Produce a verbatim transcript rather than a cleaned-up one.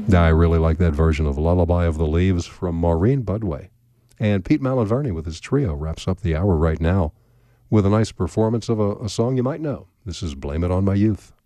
I really like that version of Lullaby of the Leaves from Maureen Budway. And Pete Malaverne with his trio wraps up the hour right now with a nice performance of a, a song you might know. This is Blame It on My Youth.